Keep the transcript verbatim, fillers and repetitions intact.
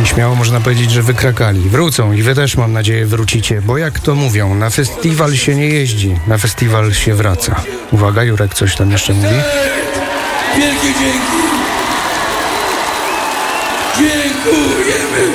I śmiało można powiedzieć, że wykrakali. Wrócą i wy też, mam nadzieję, wrócicie, bo jak to mówią, na festiwal się nie jeździ, na festiwal się wraca. Uwaga, Jurek coś tam jeszcze mówi. Wielkie dzięki! Dziękujemy!